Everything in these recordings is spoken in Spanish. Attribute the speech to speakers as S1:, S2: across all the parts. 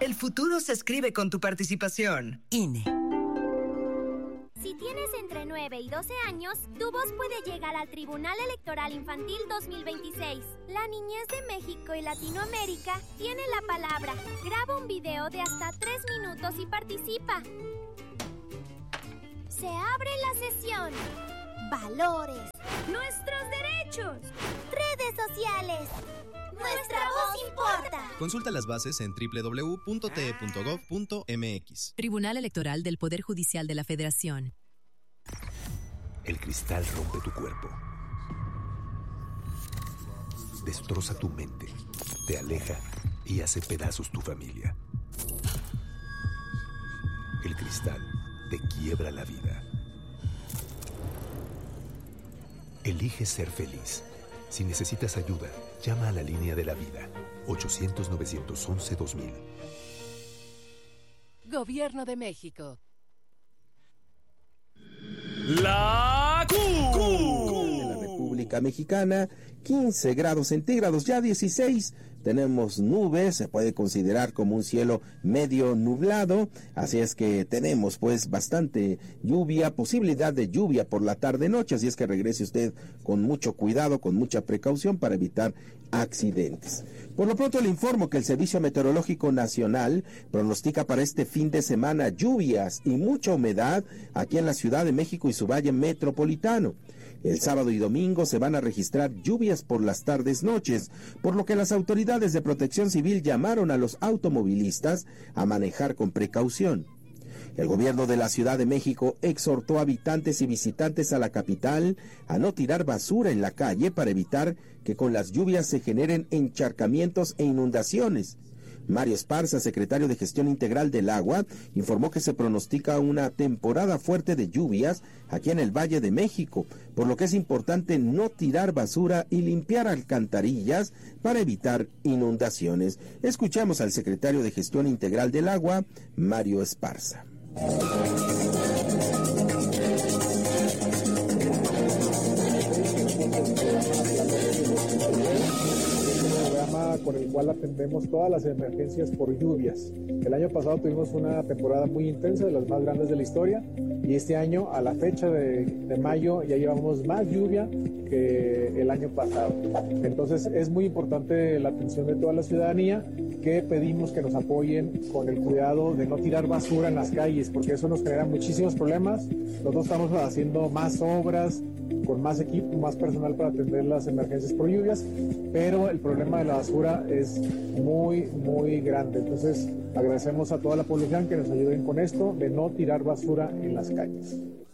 S1: El futuro se escribe con tu participación.
S2: INE.
S3: Si tienes entre 9 y 12 años, tu voz puede llegar al Tribunal Electoral Infantil 2026. La niñez de México y Latinoamérica tiene la palabra. Graba un video de hasta 3 minutos y participa. Se abre la sesión. Valores. Nuestros derechos. Redes sociales. Nuestra voz importa.
S4: Consulta las bases en www.te.gov.mx.
S2: Tribunal Electoral del Poder Judicial de la Federación.
S5: El cristal rompe tu cuerpo. Destroza tu mente. Te aleja y hace pedazos tu familia. El cristal te quiebra la vida. Elige ser feliz. Si necesitas ayuda, llama a la línea de la vida, 800-911-2000.
S6: Gobierno de México.
S7: La Q.
S8: De la República Mexicana, 15 grados centígrados, ya 16. Tenemos nubes, se puede considerar como un cielo medio nublado, así es que tenemos pues bastante lluvia, posibilidad de lluvia por la tarde-noche, así es que regrese usted con mucho cuidado, con mucha precaución para evitar accidentes. Por lo pronto le informo que el Servicio Meteorológico Nacional pronostica para este fin de semana lluvias y mucha humedad aquí en la Ciudad de México y su valle metropolitano. El sábado y domingo se van a registrar lluvias por las tardes-noches, por lo que las autoridades de Protección Civil llamaron a los automovilistas a manejar con precaución. El gobierno de la Ciudad de México exhortó a habitantes y visitantes a la capital a no tirar basura en la calle para evitar que con las lluvias se generen encharcamientos e inundaciones. Mario Esparza, secretario de Gestión Integral del Agua, informó que se pronostica una temporada fuerte de lluvias aquí en el Valle de México, por lo que es importante no tirar basura y limpiar alcantarillas para evitar inundaciones. Escuchamos al secretario de Gestión Integral del Agua, Mario Esparza.
S9: Con el cual atendemos todas las emergencias por lluvias. El año pasado tuvimos una temporada muy intensa, de las más grandes de la historia, y este año, a la fecha de mayo, ya llevamos más lluvia que el año pasado. Entonces es muy importante la atención de toda la ciudadanía, que pedimos que nos apoyen con el cuidado de no tirar basura en las calles, porque eso nos genera muchísimos problemas. Nosotros estamos haciendo más obras, con más equipo, más personal para atender las emergencias por lluvias, pero el problema de la basura es muy, muy grande. Entonces agradecemos a toda la población que nos ayuden con esto, de no tirar basura en las calles.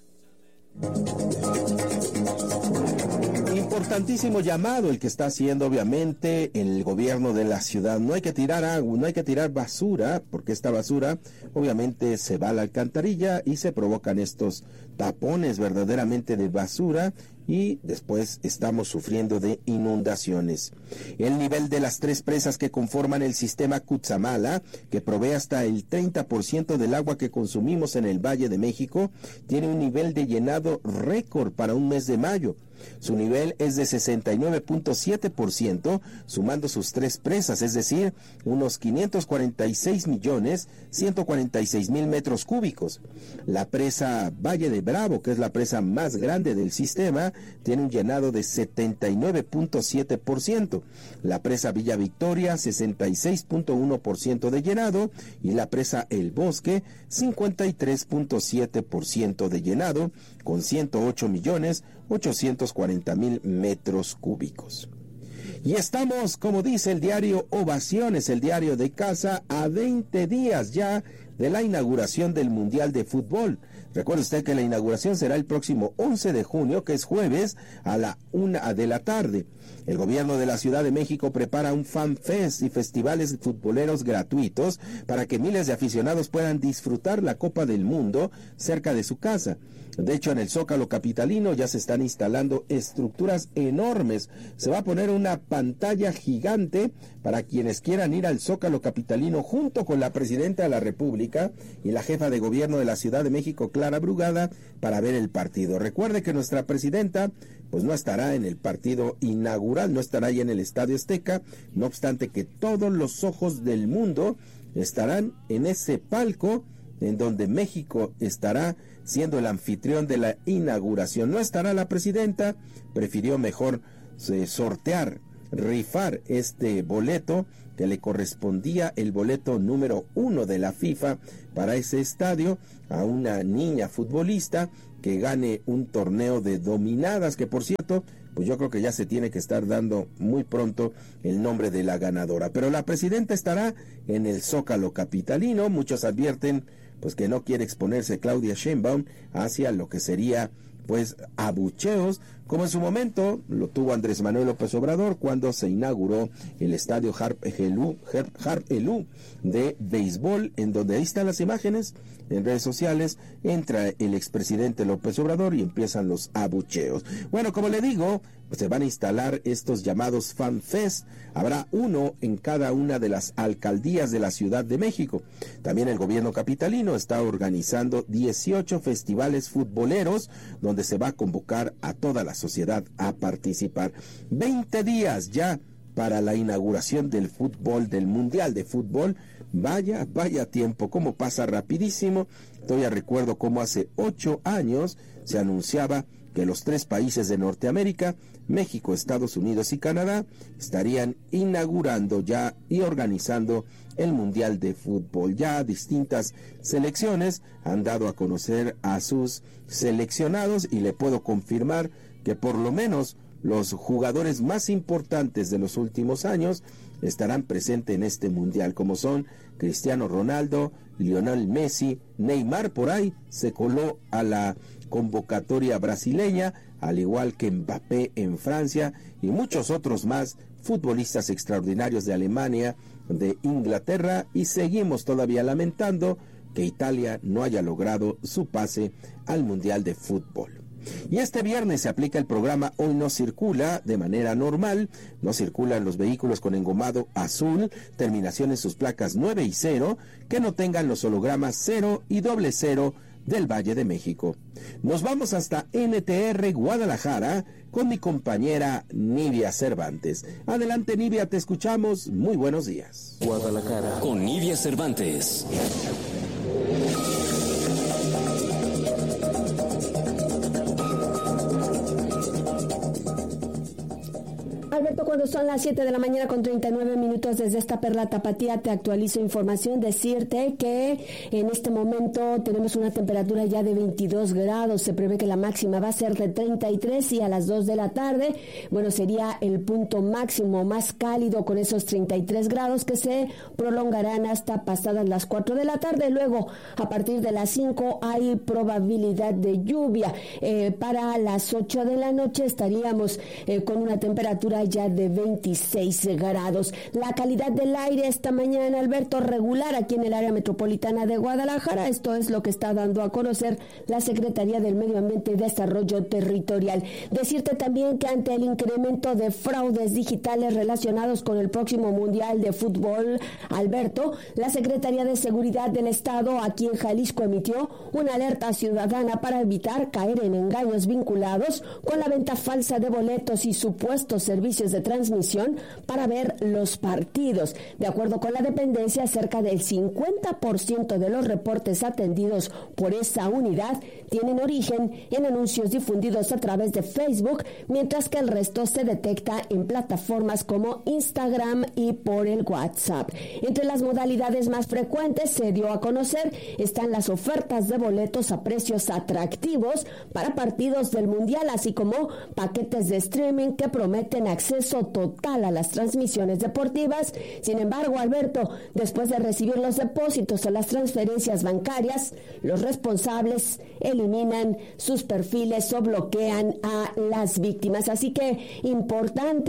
S8: Importantísimo llamado el que está haciendo obviamente el gobierno de la ciudad. No hay que tirar agua, no hay que tirar basura, porque esta basura obviamente se va a la alcantarilla y se provocan estos tapones verdaderamente de basura y después estamos sufriendo de inundaciones. El nivel de las 3 presas que conforman el sistema Cutzamala, que provee hasta el 30% del agua que consumimos en el Valle de México, tiene un nivel de llenado récord para un mes de mayo. Su nivel es de 69.7%, sumando sus 3 presas, es decir, unos 546.146.000 metros cúbicos. La presa Valle de Bravo, que es la presa más grande del sistema, tiene un llenado de 79.7%. La presa Villa Victoria, 66.1% de llenado, y la presa El Bosque, 53.7% de llenado, con 108.840.000 metros cúbicos. Y estamos, como dice el diario Ovaciones, el diario de casa, a 20 días ya de la inauguración del Mundial de Fútbol. Recuerde usted que la inauguración será el próximo 11 de junio, que es jueves, a la 1 de la tarde. El gobierno de la Ciudad de México prepara un fan fest y festivales futboleros gratuitos para que miles de aficionados puedan disfrutar la Copa del Mundo cerca de su casa. De hecho, en el Zócalo capitalino ya se están instalando estructuras enormes. Se va a poner una pantalla gigante para quienes quieran ir al Zócalo capitalino junto con la presidenta de la República y la jefa de gobierno de la Ciudad de México, Clara Brugada, para ver el partido. Recuerde que nuestra presidenta pues no estará en el partido inaugural, no estará ahí en el Estadio Azteca, no obstante que todos los ojos del mundo estarán en ese palco en donde México estará siendo el anfitrión de la inauguración. No estará la presidenta, prefirió mejor rifar este boleto que le correspondía, el boleto número 1 de la FIFA para ese estadio, a una niña futbolista que gane un torneo de dominadas, que por cierto, pues yo creo que ya se tiene que estar dando muy pronto el nombre de la ganadora. Pero la presidenta estará en el Zócalo capitalino. Muchos advierten pues que no quiere exponerse Claudia Sheinbaum hacia lo que sería pues abucheos, como en su momento lo tuvo Andrés Manuel López Obrador cuando se inauguró el estadio Harp Elú de béisbol, en donde ahí están las imágenes en redes sociales. Entra el expresidente López Obrador y empiezan los abucheos. Bueno, como le digo, pues se van a instalar estos llamados Fan Fest. Habrá uno en cada una de las alcaldías de la Ciudad de México. También el gobierno capitalino está organizando 18 festivales futboleros donde se va a convocar a toda la sociedad a participar. 20 días ya para la inauguración del fútbol, del Mundial de Fútbol. Vaya tiempo, cómo pasa rapidísimo. Todavía recuerdo cómo hace 8 años se anunciaba que los 3 países de Norteamérica, México, Estados Unidos y Canadá, estarían inaugurando ya y organizando el Mundial de Fútbol. Ya distintas selecciones han dado a conocer a sus seleccionados y le puedo confirmar que por lo menos los jugadores más importantes de los últimos años estarán presentes en este mundial, como son Cristiano Ronaldo, Lionel Messi, Neymar por ahí se coló a la convocatoria brasileña, al igual que Mbappé en Francia y muchos otros más, futbolistas extraordinarios de Alemania, de Inglaterra, y seguimos todavía lamentando que Italia no haya logrado su pase al Mundial de Fútbol. Y este viernes se aplica el programa Hoy No Circula de manera normal. No circulan los vehículos con engomado azul, terminación en sus placas 9 y 0, que no tengan los hologramas 0 y 00 del Valle de México. Nos vamos hasta NTR Guadalajara con mi compañera Nidia Cervantes. Adelante, Nidia, te escuchamos. Muy buenos días.
S7: Guadalajara con Nidia Cervantes.
S4: Alberto, cuando son las 7 de la mañana con 39 minutos desde esta perla tapatía, te actualizo información. Decirte que en este momento tenemos una temperatura ya de 22 grados. Se prevé que la máxima va a ser de 33 y a las 2 de la tarde, bueno, sería el punto máximo más cálido con esos 33 grados que se prolongarán hasta pasadas las 4 de la tarde. Luego, a partir de las 5 hay probabilidad de lluvia. Para las 8 de la noche estaríamos con una temperatura ya de 26 grados. La calidad del aire esta mañana, Alberto, regular aquí en el área metropolitana de Guadalajara. Esto es lo que está dando a conocer la Secretaría del Medio Ambiente y Desarrollo Territorial. Decirte también que ante el incremento de fraudes digitales relacionados con el próximo Mundial de Fútbol, Alberto, la Secretaría de Seguridad del Estado aquí en Jalisco emitió una alerta ciudadana para evitar caer en engaños vinculados con la venta falsa de boletos y supuestos servicios de transmisión para ver los partidos. De acuerdo con la dependencia, cerca del 50% de los reportes atendidos por esa unidad tienen origen en anuncios difundidos a través de Facebook, mientras que el resto se detecta en plataformas como Instagram y por el WhatsApp. Entre las modalidades más frecuentes se dio a conocer están las ofertas de boletos a precios atractivos para partidos del Mundial, así como paquetes de streaming que prometen acceso total a las transmisiones deportivas. Sin embargo, Alberto, después de recibir los depósitos o las transferencias bancarias, los responsables eliminan sus perfiles o bloquean a las víctimas. Así que importante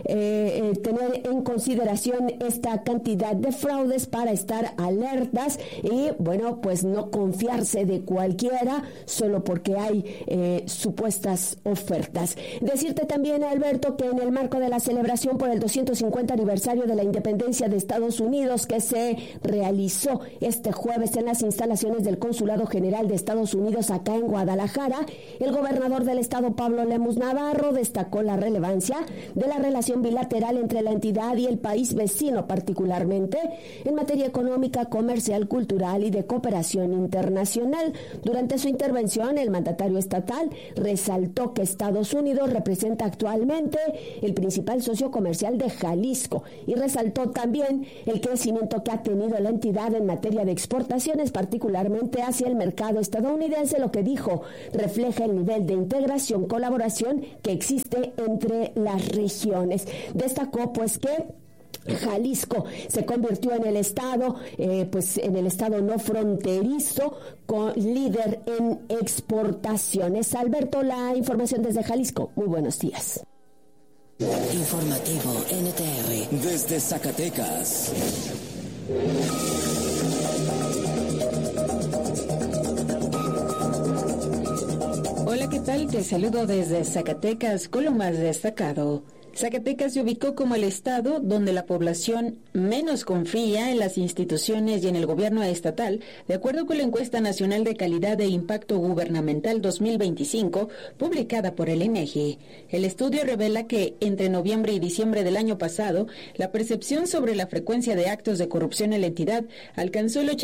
S4: tener en consideración esta cantidad de fraudes para estar alertas y, bueno, pues no confiarse de cualquiera solo porque hay supuestas ofertas. Decirte también, Alberto, que en el marco de de la celebración por el 250 aniversario de la independencia de Estados Unidos que se realizó este jueves en las instalaciones del Consulado General de Estados Unidos acá en Guadalajara, el gobernador del estado, Pablo Lemus Navarro, destacó la relevancia de la relación bilateral entre la entidad y el país vecino, particularmente en materia económica, comercial, cultural y de cooperación internacional. Durante su intervención, el mandatario estatal resaltó que Estados Unidos representa actualmente el principal socio comercial de Jalisco y resaltó también el crecimiento que ha tenido la entidad en materia de exportaciones, particularmente hacia el mercado estadounidense, lo que dijo refleja el nivel de integración, colaboración que existe entre las regiones. Destacó pues que Jalisco se convirtió en el estado, en el estado no fronterizo, líder en exportaciones. Alberto, la información desde Jalisco. Muy buenos días.
S7: Informativo NTR desde Zacatecas.
S10: Hola, ¿qué tal? Te saludo desde Zacatecas con lo más destacado. Zacatecas se ubicó como el estado donde la población menos confía en las instituciones y en el gobierno estatal, de acuerdo con la encuesta nacional de calidad e impacto gubernamental 2025, publicada por el INEGI. El estudio revela que entre noviembre y diciembre del año pasado, la percepción sobre la frecuencia de actos de corrupción en la entidad alcanzó el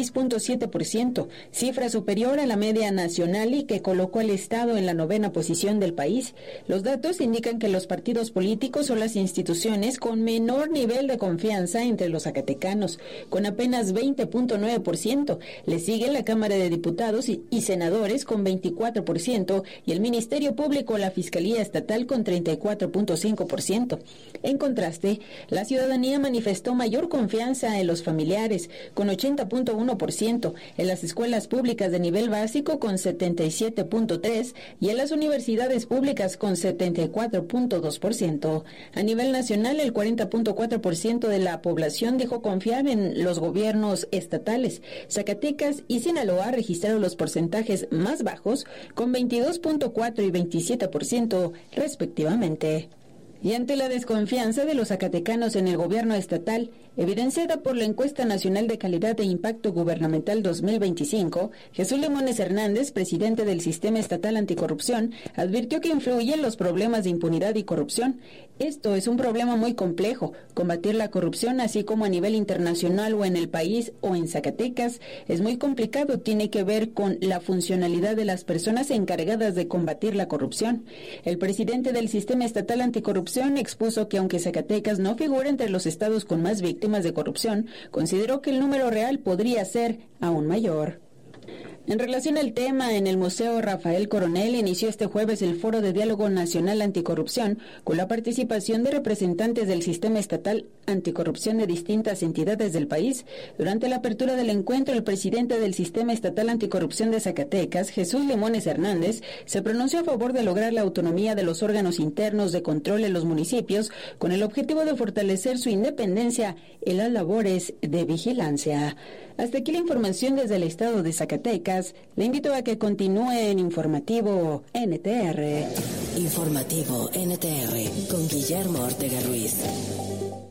S10: 86.7%, cifra superior a la media nacional y que colocó al estado en la 9ª posición del país. Los datos indican que los partidos políticos son las instituciones con menor nivel de confianza entre los zacatecanos, con apenas 20.9%. Le sigue la Cámara de Diputados y Senadores con 24% y el Ministerio Público o la Fiscalía Estatal con 34.5%. En contraste, la ciudadanía manifestó mayor confianza en los familiares, con 80.1%, en las escuelas públicas de nivel básico con 77.3% y en las universidades públicas con 74.2%. A nivel nacional, el 40.4% de la población dijo confiar en los gobiernos estatales. Zacatecas y Sinaloa registraron los porcentajes más bajos, con 22.4% y 27% respectivamente. Y ante la desconfianza de los zacatecanos en el gobierno estatal, evidenciada por la Encuesta Nacional de Calidad e Impacto Gubernamental 2025, Jesús Limones Hernández, presidente del Sistema Estatal Anticorrupción, advirtió que influyen los problemas de impunidad y corrupción. Esto es un problema muy complejo. Combatir la corrupción, así como a nivel internacional o en el país o en Zacatecas, es muy complicado. Tiene que ver con la funcionalidad de las personas encargadas de combatir la corrupción. El presidente del Sistema Estatal Anticorrupción expuso que aunque Zacatecas no figura entre los estados con más víctimas de corrupción, consideró que el número real podría ser aún mayor. En relación al tema, en el Museo Rafael Coronel inició este jueves el Foro de Diálogo Nacional Anticorrupción con la participación de representantes del Sistema Estatal Anticorrupción de distintas entidades del país. Durante la apertura del encuentro, el presidente del Sistema Estatal Anticorrupción de Zacatecas, Jesús Limones Hernández, se pronunció a favor de lograr la autonomía de los órganos internos de control en los municipios con el objetivo de fortalecer su independencia en las labores de vigilancia. Hasta aquí la información desde el estado de Zacatecas. Le invito a que continúe en Informativo NTR.
S7: Informativo NTR con Guillermo Ortega Ruiz.